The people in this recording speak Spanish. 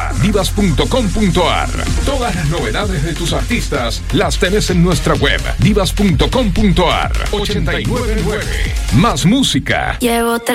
divas.com.ar. Todas las novedades de tus artistas las tenés en nuestra web, divas.com.ar. 899. Más música. Llevo